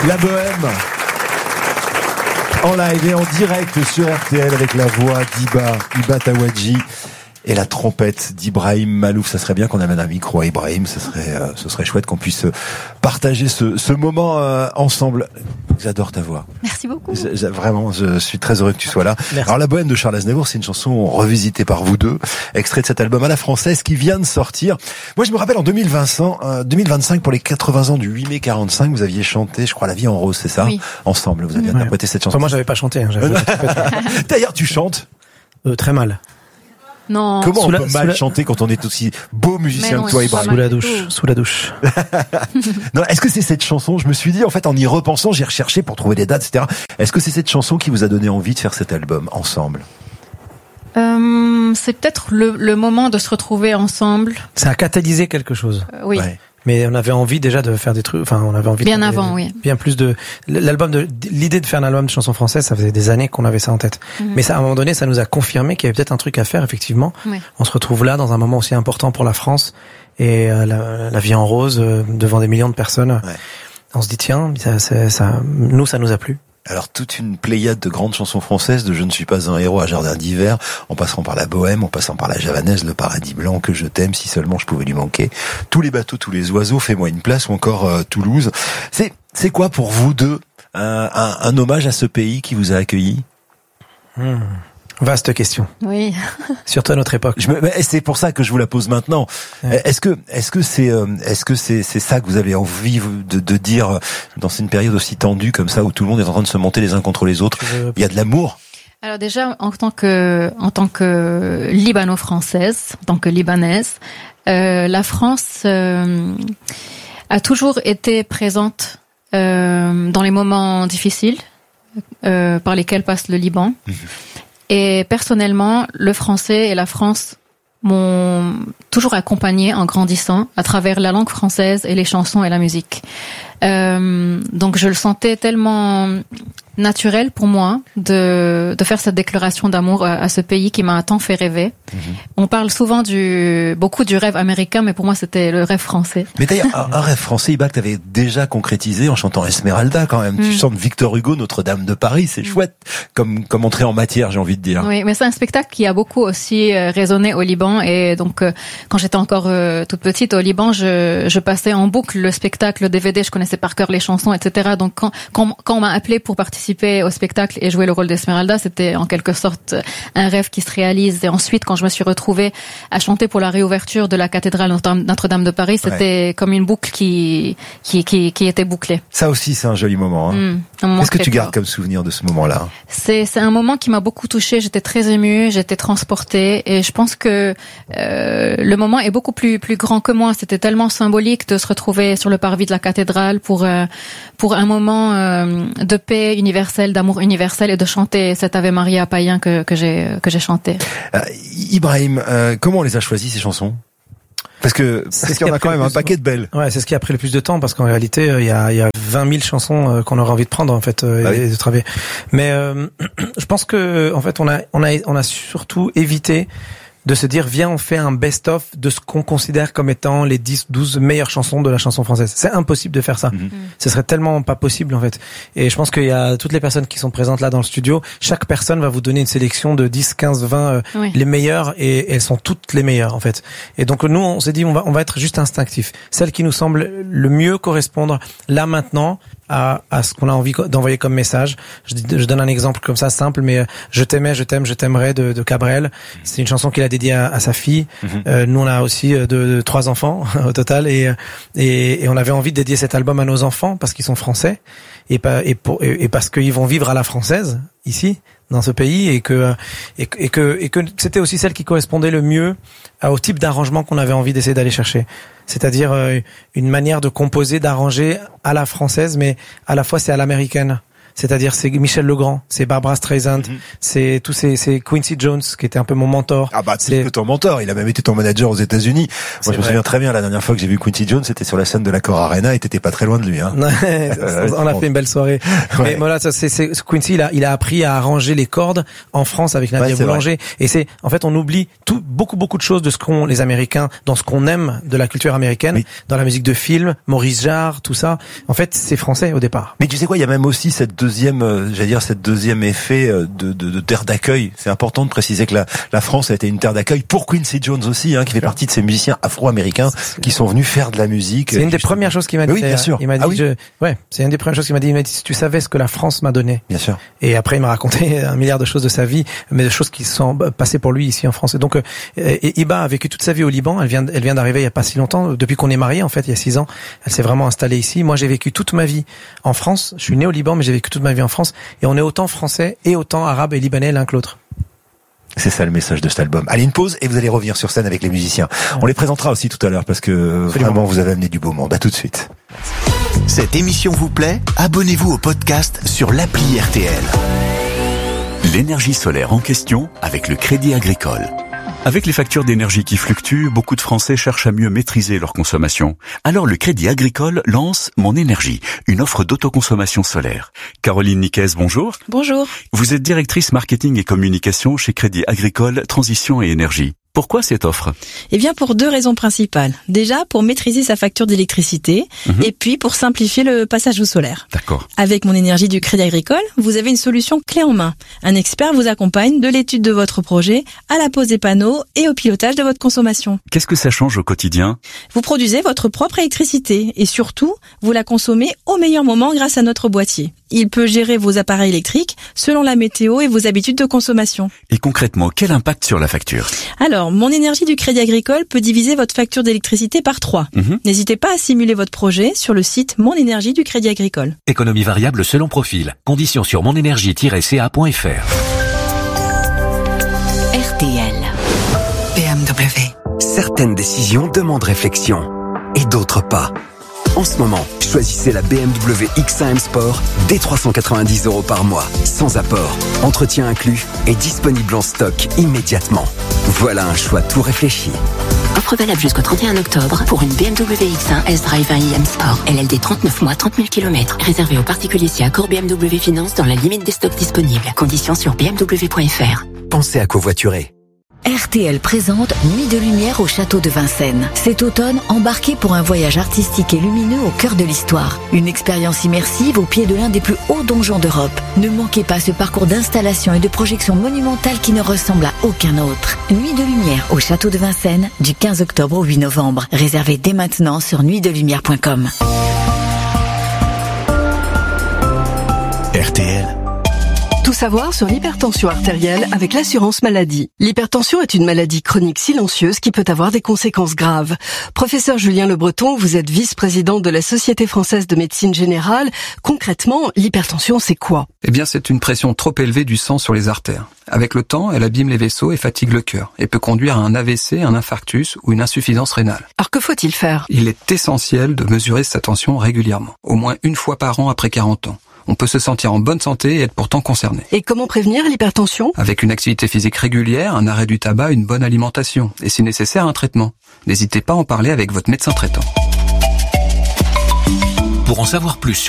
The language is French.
La Bohème. En live et en direct sur RTL avec la voix d'Iba Tawadji et la trompette d'Ibrahim Malouf. Ça serait bien qu'on amène un micro à Ibrahim. Ce serait chouette qu'on puisse partager ce moment ensemble. J'adore ta voix. Merci beaucoup. Vraiment, je suis très heureux que tu sois là. Merci. Alors, La Bohème de Charles Aznavour, c'est une chanson revisitée par vous deux, extrait de cet album à la française qui vient de sortir. Moi, je me rappelle en 2025, pour les 80 ans du 8 mai 45, vous aviez chanté, je crois, La vie en rose, c'est ça? Oui. Ensemble, vous aviez interprété cette chanson. Enfin, moi, j'avais pas chanté. D'ailleurs, tu chantes. Très mal. Non. Comment on peut mal chanter quand on est aussi beau musicien que toi, Ibrahim? Sous la douche. Non, est-ce que c'est cette chanson? Je me suis dit, en fait, en y repensant, j'ai recherché pour trouver des dates, etc. Est-ce que c'est cette chanson qui vous a donné envie de faire cet album ensemble? C'est peut-être le moment de se retrouver ensemble. Ça a catalysé quelque chose. Oui. Ouais. Mais on avait envie déjà de faire des trucs, enfin, on avait envie Bien de avant, oui. Bien plus l'idée de faire un album de chansons françaises, ça faisait des années qu'on avait ça en tête. Mais ça, à un moment donné, ça nous a confirmé qu'il y avait peut-être un truc à faire, effectivement. Oui. On se retrouve là, dans un moment aussi important pour la France, et la vie en rose, devant des millions de personnes. Ouais. On se dit, tiens, ça nous a plu. Alors, toute une pléiade de grandes chansons françaises, de Je ne suis pas un héros à Jardin d'hiver, en passant par La Bohème, en passant par La Javanaise, Le Paradis blanc, Que je t'aime, Si seulement je pouvais lui manquer, Tous les bateaux, tous les oiseaux, Fais-moi une place, ou encore Toulouse. C'est quoi pour vous deux un hommage à ce pays qui vous a accueilli? Vaste question. Oui. Surtout à notre époque. C'est pour ça que je vous la pose maintenant. Ouais. Est-ce que c'est ça que vous avez envie de dire dans une période aussi tendue comme ça où tout le monde est en train de se monter les uns contre les autres? Il y a de l'amour. Alors déjà, en tant que libano-française, en tant que libanaise, la France a toujours été présente dans les moments difficiles par lesquels passe le Liban. Et personnellement, le français et la France m'ont toujours accompagné en grandissant à travers la langue française et les chansons et la musique. Donc je le sentais tellement naturel pour moi de faire cette déclaration d'amour à ce pays qui m'a tant fait rêver. On parle souvent beaucoup du rêve américain, mais pour moi c'était le rêve français. Mais d'ailleurs, un rêve français, Iba, que t'avais déjà concrétisé en chantant Esmeralda quand même. Tu chantes Victor Hugo, Notre-Dame de Paris, c'est chouette comme entrée en matière, j'ai envie de dire. Oui, mais c'est un spectacle qui a beaucoup aussi résonné au Liban, et donc quand j'étais encore toute petite au Liban, je passais en boucle le spectacle, le DVD, je connaissais par cœur les chansons, etc. Donc quand on m'a appelé pour participer au spectacle et jouer le rôle d'Esmeralda, c'était en quelque sorte un rêve qui se réalise. Et ensuite, quand je me suis retrouvée à chanter pour la réouverture de la cathédrale Notre-Dame de Paris, c'était comme une boucle qui était bouclée. Ça aussi, c'est un joli moment. Hein. Qu'est-ce que tu gardes comme souvenir de ce moment-là? C'est un moment qui m'a beaucoup touchée. J'étais très émue, j'étais transportée, et je pense que le moment est beaucoup plus grand que moi. C'était tellement symbolique de se retrouver sur le parvis de la cathédrale pour un moment de paix universelle, d'amour universel, et de chanter cet Ave Maria païen que j'ai chanté. Ibrahim, comment on les a choisis, ces chansons? Parce qu'il y en a quand même un paquet de belles. Ouais, c'est ce qui a pris le plus de temps, parce qu'en réalité, il y a 20 000 chansons qu'on aurait envie de prendre, en fait, et de travailler. Mais je pense que, en fait, on a surtout évité de se dire, viens, on fait un best-of de ce qu'on considère comme étant les 10, 12 meilleures chansons de la chanson française. C'est impossible de faire ça. Ce serait tellement pas possible, en fait. Et je pense qu'il y a toutes les personnes qui sont présentes là dans le studio, chaque personne va vous donner une sélection de 10, 15, 20, les meilleures, et elles sont toutes les meilleures, en fait. Et donc, nous, on s'est dit, on va être juste instinctif. Celle qui nous semble le mieux correspondre, là, maintenant, à ce qu'on a envie d'envoyer comme message. Je donne un exemple comme ça, simple, mais Je t'aimais, je t'aime, je t'aimerais de Cabrel. C'est une chanson qu'il a dédiée à sa fille. Nous, on a aussi 3 enfants au total, et on avait envie de dédier cet album à nos enfants parce qu'ils sont français, et parce qu'ils vont vivre à la française ici, dans ce pays, et que c'était aussi celle qui correspondait le mieux au type d'arrangement qu'on avait envie d'essayer d'aller chercher. C'est-à-dire une manière de composer, d'arranger à la française, mais à la fois c'est à l'américaine. C'est-à-dire c'est Michel Legrand, c'est Barbra Streisand, c'est c'est Quincy Jones qui était un peu mon mentor. Ah bah c'est ton mentor, il a même été ton manager aux États-Unis. Moi je me souviens très bien la dernière fois que j'ai vu Quincy Jones, c'était sur la scène de l'Accor Arena et t'étais pas très loin de lui hein. On a fait une belle soirée. Ouais. Mais voilà, c'est Quincy il a appris à arranger les cordes en France avec Nadia Boulanger et c'est en fait on oublie beaucoup de choses de ce qu'ont les Américains, dans ce qu'on aime de la culture américaine, dans la musique de film, Maurice Jarre, tout ça. En fait, c'est français au départ. Mais tu sais quoi, il y a même aussi cette deuxième effet de terre d'accueil. C'est important de préciser que la France a été une terre d'accueil pour Quincy Jones aussi, hein, qui fait partie de ces musiciens afro-américains qui sont venus faire de la musique. C'est une des premières choses qu'il m'a dit. Oui, bien sûr. Il m'a dit, c'est une des premières choses qu'il m'a dit. Il m'a dit, si tu savais ce que la France m'a donné. Bien sûr. Et après, il m'a raconté 1 milliard de choses de sa vie, mais de choses qui sont passées pour lui ici en France. Et donc, Iba a vécu toute sa vie au Liban. Elle vient d'arriver il y a pas si longtemps. Depuis qu'on est mariés, en fait, il y a 6 ans, elle s'est vraiment installée ici. Moi, j'ai vécu toute ma vie en France. Je suis né au Liban, mais j'ai vécu toute ma vie en France. Et on est autant français et autant arabe et libanais l'un que l'autre. C'est ça le message de cet album. Allez, une pause et vous allez revenir sur scène avec les musiciens. On les présentera aussi tout à l'heure parce que vraiment vous avez amené du beau monde. À tout de suite. Cette émission vous plaît ? Abonnez-vous au podcast sur l'appli RTL. L'énergie solaire en question avec le Crédit Agricole. Avec les factures d'énergie qui fluctuent, beaucoup de Français cherchent à mieux maîtriser leur consommation. Alors le Crédit Agricole lance Mon Énergie, une offre d'autoconsommation solaire. Caroline Niquez, bonjour. Bonjour. Vous êtes directrice marketing et communication chez Crédit Agricole Transition et Énergie. Pourquoi cette offre ? Eh bien, pour 2 raisons principales. Déjà, pour maîtriser sa facture d'électricité, et puis pour simplifier le passage au solaire. D'accord. Avec Mon Énergie du Crédit Agricole, vous avez une solution clé en main. Un expert vous accompagne de l'étude de votre projet à la pose des panneaux et au pilotage de votre consommation. Qu'est-ce que ça change au quotidien ? Vous produisez votre propre électricité et surtout, vous la consommez au meilleur moment grâce à notre boîtier. Il peut gérer vos appareils électriques selon la météo et vos habitudes de consommation. Et concrètement, quel impact sur la facture ? Alors, Mon Énergie du Crédit Agricole peut diviser votre facture d'électricité par 3. N'hésitez pas à simuler votre projet sur le site Mon Énergie du Crédit Agricole. Économie variable selon profil. Conditions sur monenergie-ca.fr. RTL. BMW. Certaines décisions demandent réflexion et d'autres pas. En ce moment, choisissez la BMW X1 M Sport dès 390 € par mois, sans apport, entretien inclus et disponible en stock immédiatement. Voilà un choix tout réfléchi. Offre valable jusqu'au 31 octobre pour une BMW X1 S-Drive 1i M Sport. LLD 39 mois, 30 000 km. Réservé aux particuliers si accord BMW Finance dans la limite des stocks disponibles. Conditions sur bmw.fr. Pensez à covoiturer. RTL présente Nuit de lumière au château de Vincennes. Cet automne, embarquez pour un voyage artistique et lumineux au cœur de l'histoire. Une expérience immersive au pied de l'un des plus hauts donjons d'Europe. Ne manquez pas ce parcours d'installation et de projection monumentale qui ne ressemble à aucun autre. Nuit de lumière au château de Vincennes du 15 octobre au 8 novembre. Réservez dès maintenant sur nuitdelumière.com. RTL. Tout savoir sur l'hypertension artérielle avec l'assurance maladie. L'hypertension est une maladie chronique silencieuse qui peut avoir des conséquences graves. Professeur Julien Le Breton, vous êtes vice-président de la Société française de médecine générale. Concrètement, l'hypertension, c'est quoi ? Eh bien, c'est une pression trop élevée du sang sur les artères. Avec le temps, elle abîme les vaisseaux et fatigue le cœur et peut conduire à un AVC, un infarctus ou une insuffisance rénale. Alors que faut-il faire ? Il est essentiel de mesurer sa tension régulièrement, au moins 1 fois par an après 40 ans. On peut se sentir en bonne santé et être pourtant concerné. Et comment prévenir l'hypertension ? Avec une activité physique régulière, un arrêt du tabac, une bonne alimentation et si nécessaire un traitement. N'hésitez pas à en parler avec votre médecin traitant. Pour en savoir plus